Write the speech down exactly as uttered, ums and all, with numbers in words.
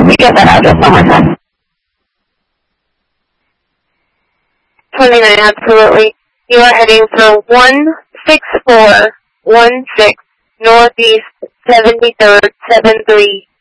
Let me get that address one more time. twenty-nine, absolutely. You are heading for one six four one six Northeast seventy-third seven three